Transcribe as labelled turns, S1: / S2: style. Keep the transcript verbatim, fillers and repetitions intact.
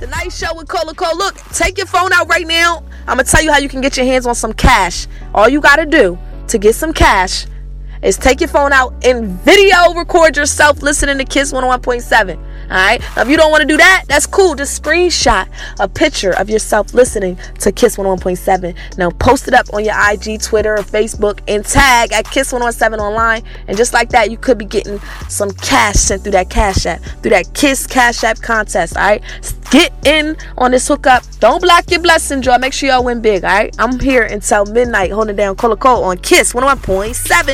S1: The Night Show with Cola Cole. Look, take your phone out right now. I'm going to tell you how you can get your hands on some cash. All you got to do to get some cash is take your phone out and video record yourself listening to Kiss one oh one point seven. Alright? Now, if you don't want to do that, that's cool. Just screenshot a picture of yourself listening to Kiss one oh one point seven. Now, post it up on your I G, Twitter, or Facebook, and tag at Kiss one oh one seven online. And just like that, you could be getting some cash sent through that Cash App, through that Kiss Cash App contest. Alright? Get in on this hookup. Don't block your blessing, Joy. Make sure y'all win big. Alright? I'm here until midnight holding down Cola Cole on Kiss one oh one point seven.